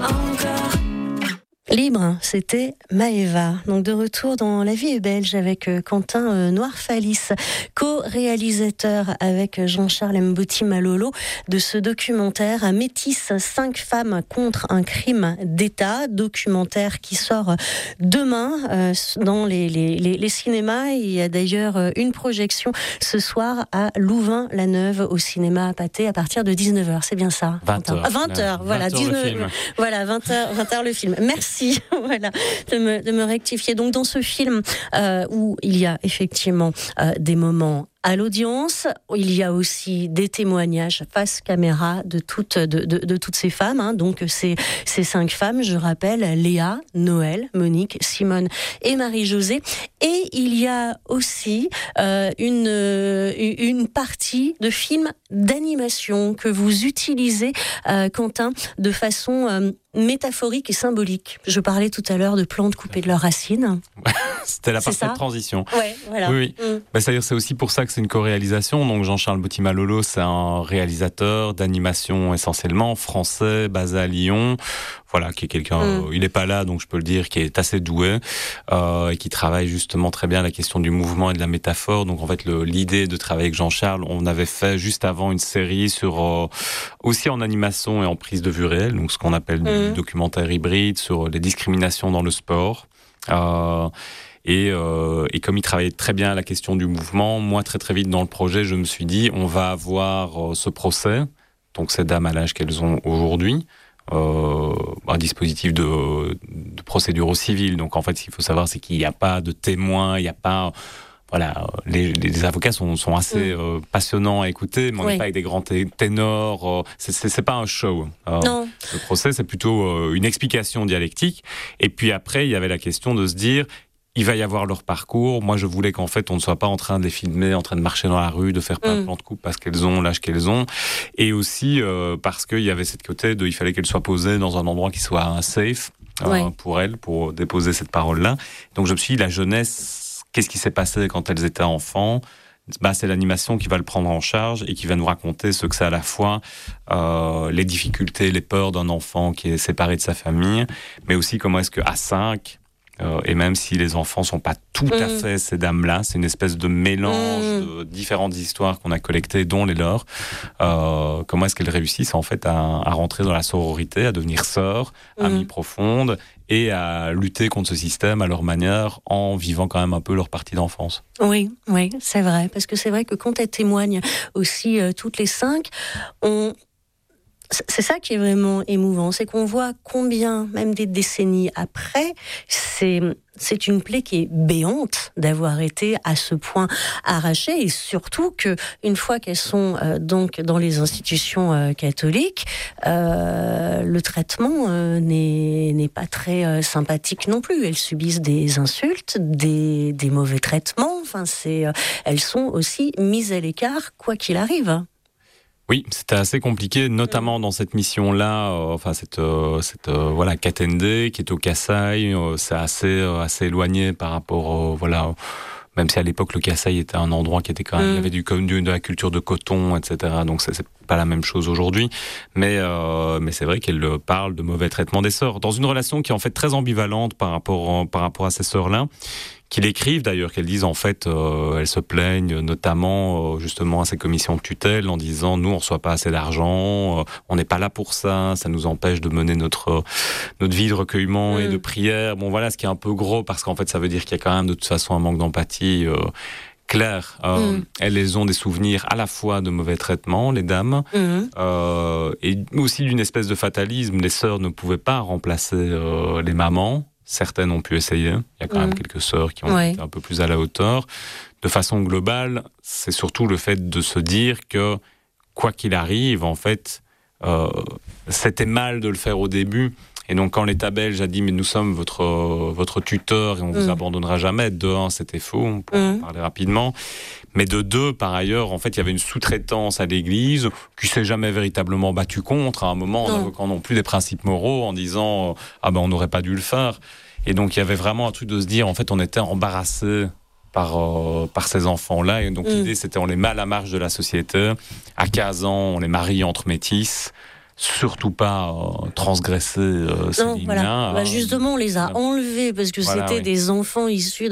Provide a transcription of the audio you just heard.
encore. Libre, c'était Maëva. Donc de retour dans La vie est belge avec Quentin Noirfalis, co-réalisateur avec Jean-Charles Mbouti Malolo de ce documentaire Métis, 5 femmes contre un crime d'État, documentaire qui sort demain dans les cinémas. Il y a d'ailleurs une projection ce soir à Louvain-la-Neuve au cinéma Pathé à partir de 19h, c'est bien ça? 20h. 20h, voilà, 19h. Voilà, 20h le film. Merci. Voilà, de me rectifier. Donc dans ce film où il y a effectivement des moments à l'audience, il y a aussi des témoignages face caméra de toutes ces femmes. Hein. Donc ces 5 femmes, je rappelle, Léa, Noël, Monique, Simone et Marie-Josée. Et il y a aussi une partie de film d'animation que vous utilisez, Quentin, de façon métaphorique et symbolique. Je parlais tout à l'heure de plantes coupées de leurs racines. C'était la parfaite transition. Ouais, voilà. Oui. C'est-à-dire, c'est aussi pour ça que c'est une co-réalisation. Donc Jean-Charles Mbouti Malolo, c'est un réalisateur d'animation essentiellement français, basé à Lyon. Voilà, qui est quelqu'un, il n'est pas là, donc je peux le dire, qui est assez doué, et qui travaille justement très bien la question du mouvement et de la métaphore. Donc en fait, l'idée de travailler avec Jean-Charles, on avait fait juste avant une série sur, aussi en animation et en prise de vue réelle, donc ce qu'on appelle du documentaire hybride sur les discriminations dans le sport. Et comme il travaillait très bien la question du mouvement, moi très très vite dans le projet, je me suis dit, on va avoir ce procès, donc ces dames à l'âge qu'elles ont aujourd'hui, un dispositif de procédure au civil. Donc en fait, ce qu'il faut savoir, c'est qu'il n'y a pas de témoins, il n'y a pas... Voilà, les avocats sont assez passionnants à écouter, mais on n'est pas avec des grands ténors. C'est pas un show. Non. Le procès, c'est plutôt une explication dialectique. Et puis après, il y avait la question de se dire... Il va y avoir leur parcours. Moi, je voulais qu'en fait, on ne soit pas en train de les filmer, en train de marcher dans la rue, de faire plein de plans de coupe parce qu'elles ont l'âge qu'elles ont. Et aussi parce qu'il y avait cette côté il fallait qu'elles soient posées dans un endroit qui soit safe pour elles, pour déposer cette parole-là. Donc, je me suis dit, la jeunesse, qu'est-ce qui s'est passé quand elles étaient enfants ? C'est l'animation qui va le prendre en charge et qui va nous raconter ce que c'est à la fois les difficultés, les peurs d'un enfant qui est séparé de sa famille, mais aussi comment est-ce qu'à 5... et même si les enfants sont pas tout à fait ces dames-là, c'est une espèce de mélange de différentes histoires qu'on a collectées, dont les leurs. Comment est-ce qu'elles réussissent en fait à rentrer dans la sororité, à devenir sœurs, amies profondes, et à lutter contre ce système à leur manière, en vivant quand même un peu leur partie d'enfance. Oui, c'est vrai, parce que c'est vrai que quand elles témoignent aussi toutes les 5, c'est ça qui est vraiment émouvant, c'est qu'on voit combien, même des décennies après, c'est une plaie qui est béante d'avoir été à ce point arrachée, et surtout que une fois qu'elles sont donc dans les institutions catholiques, le traitement n'est pas très sympathique non plus. Elles subissent des insultes, des mauvais traitements. Enfin, elles sont aussi mises à l'écart quoi qu'il arrive. Oui, c'était assez compliqué, notamment dans cette mission-là, voilà, Katende, qui est au Kasaï, c'est assez éloigné par rapport, même si à l'époque le Kasaï était un endroit qui était quand même, il y avait de la culture de coton, etc. Donc c'est pas la même chose aujourd'hui, mais c'est vrai qu'elle parle de mauvais traitement des sœurs, dans une relation qui est en fait très ambivalente par rapport à ces sœurs-là, qui l'écrivent d'ailleurs, qu'elles disent en fait, elles se plaignent notamment justement à ces commissions de tutelle en disant nous on reçoit pas assez d'argent, on n'est pas là pour ça, ça nous empêche de mener notre vie de recueillement et de prière. Bon voilà, ce qui est un peu gros parce qu'en fait ça veut dire qu'il y a quand même de toute façon un manque d'empathie clair. Elles ont des souvenirs à la fois de mauvais traitements, les dames, et aussi d'une espèce de fatalisme. Les sœurs ne pouvaient pas remplacer les mamans. Certaines ont pu essayer. Il y a quand même quelques sœurs qui ont été un peu plus à la hauteur. De façon globale, c'est surtout le fait de se dire que, quoi qu'il arrive, en fait, c'était mal de le faire au début. Et donc, quand l'État belge a dit « mais nous sommes votre tuteur et on vous abandonnera jamais », de un, c'était faux, on peut en parler rapidement. Mais de deux, par ailleurs, en fait, il y avait une sous-traitance à l'Église qui s'est jamais véritablement battue contre, à un moment, en invoquant non plus des principes moraux, en disant « ah ben, on n'aurait pas dû le faire ». Et donc, il y avait vraiment un truc de se dire, en fait, on était embarrassés par ces enfants-là. Et donc, l'idée, c'était on les met à la marge de la société. À 15 ans, on les marie entre métis. surtout pas transgresser ces lignes-là. Justement, on les a enlevés parce que c'était des enfants issus